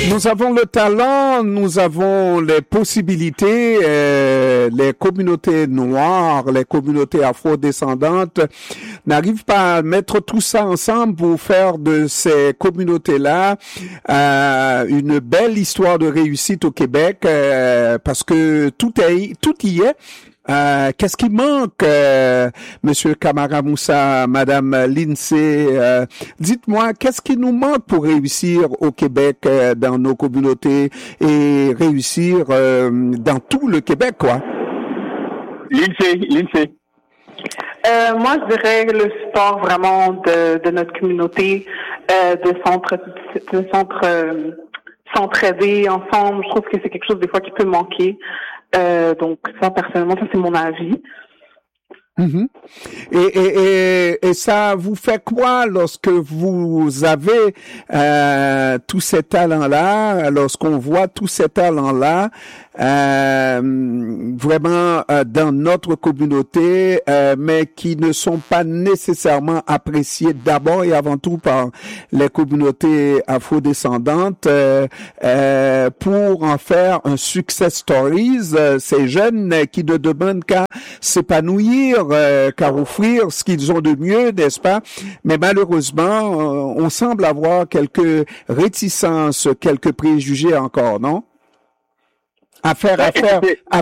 Nous avons le talent, nous avons les possibilités, les communautés noires, les communautés afro-descendantes n'arrivent pas à mettre tout ça ensemble pour faire de ces communautés-là une belle histoire de réussite au Québec, parce que tout y est. Qu'est-ce qui manque, Monsieur Camara Moussa, Madame Lindsay? Dites-moi, qu'est-ce qui nous manque pour réussir au Québec dans nos communautés et réussir dans tout le Québec, quoi? Lindsay. Moi, je dirais le support vraiment de notre communauté, de s'entraider ensemble. Je trouve que c'est quelque chose des fois qui peut manquer. Donc ça, personnellement, ça c'est mon avis. Mm-hmm. Et ça vous fait quoi lorsque vous avez tous ces talents-là, lorsqu'on voit tous ces talents-là vraiment dans notre communauté, mais qui ne sont pas nécessairement appréciés d'abord et avant tout par les communautés afrodescendantes, pour en faire un success stories, ces jeunes qui ne demandent qu'à s'épanouir, qu'à offrir ce qu'ils ont de mieux, n'est-ce pas? Mais malheureusement, on semble avoir quelques réticences, quelques préjugés encore, non? À faire